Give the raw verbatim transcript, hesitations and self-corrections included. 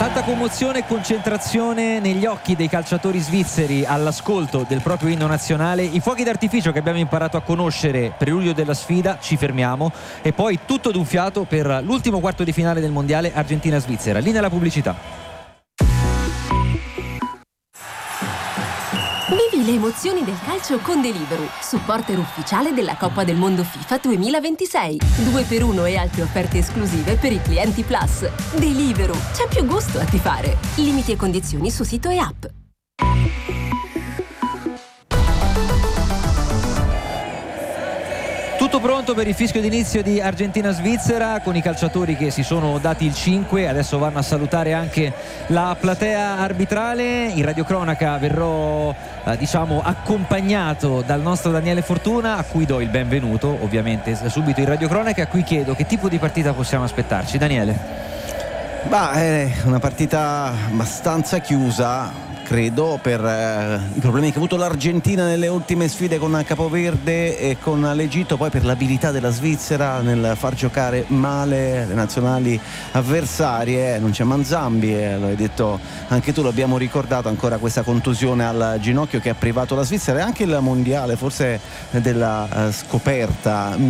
Tanta commozione e concentrazione negli occhi dei calciatori svizzeri all'ascolto del proprio inno nazionale. I fuochi d'artificio che abbiamo imparato a conoscere, preludio della sfida, ci fermiamo, e poi tutto d'un fiato per l'ultimo quarto di finale del mondiale Argentina-Svizzera. Linea alla pubblicità. Vivi le emozioni del calcio con Deliveroo, supporter ufficiale della Coppa del Mondo FIFA duemilaventisei. due per uno e altre offerte esclusive per i clienti Plus. Deliveroo, c'è più gusto a tifare. Limiti e condizioni su sito e app. Tutto pronto per il fischio d'inizio di Argentina-Svizzera, con i calciatori che si sono dati il cinque. Adesso vanno a salutare anche la platea arbitrale. In radiocronaca verrò eh, diciamo accompagnato dal nostro Daniele Fortuna, a cui do il benvenuto ovviamente subito in radiocronaca, a cui chiedo che tipo di partita possiamo aspettarci. Daniele? Bah, è una partita abbastanza chiusa, credo, per eh, i problemi che ha avuto l'Argentina nelle ultime sfide con Capoverde e con l'Egitto, poi per l'abilità della Svizzera nel far giocare male le nazionali avversarie. Non c'è Manzambi, eh, lo hai detto anche tu, l'abbiamo ricordato, ancora questa contusione al ginocchio che ha privato la Svizzera, e anche il mondiale forse della eh, scoperta